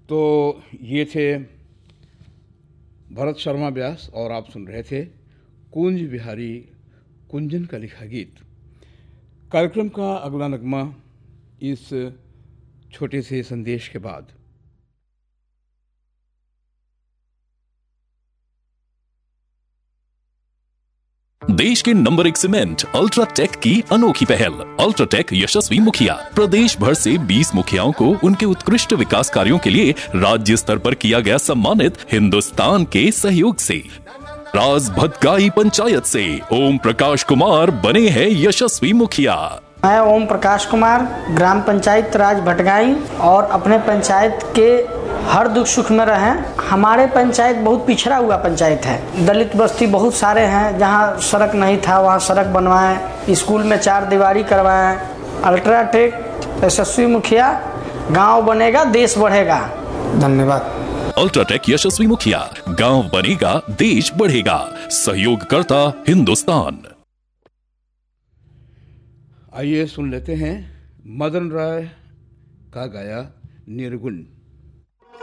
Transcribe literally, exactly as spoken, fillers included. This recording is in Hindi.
तो ये थे भरत शर्मा व्यास और आप सुन रहे थे कुंज बिहारी कुंजन का लिखा गीत। कार्यक्रम का अगला नगमा इस छोटे से संदेश के बाद। देश के नंबर एक सीमेंट अल्ट्राटेक की अनोखी पहल। अल्ट्राटेक यशस्वी मुखिया प्रदेश भर से बीस मुखियाओं को उनके उत्कृष्ट विकास कार्यों के लिए राज्य स्तर पर किया गया सम्मानित। हिंदुस्तान के सहयोग से राज भटगाई पंचायत से ओम प्रकाश कुमार बने हैं यशस्वी मुखिया। मैं ओम प्रकाश कुमार, ग्राम पंचायत राज भटगाई, और अपने पंचायत के हर दुख सुख में रहें। हमारे पंचायत बहुत पिछड़ा हुआ पंचायत है। दलित बस्ती बहुत सारे हैं, जहां सड़क नहीं था वहां सड़क बनवाएं, स्कूल में चार दीवारी करवाएं। अल्ट्राटेक यशस्वी मुखिया, गांव बनेगा देश बढ़ेगा। धन्यवाद। अल्ट्राटेक यशस्वी मुखिया, गांव बनेगा देश बढ़ेगा। सहयोग करता हिंदुस्तान। आइए सुन लेते हैं मदन राय का गाया निर्गुण।